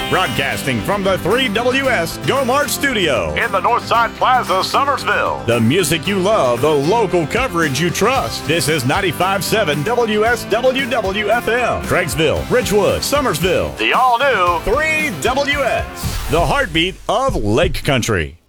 Broadcasting from the 3WS Go Mart Studio in the Northside Plaza, Summersville. The music you love, the local coverage you trust. This is 95.7 WSWWFM. Craigsville, Ridgewood, Summersville. The all-new 3WS. The heartbeat of Lake Country.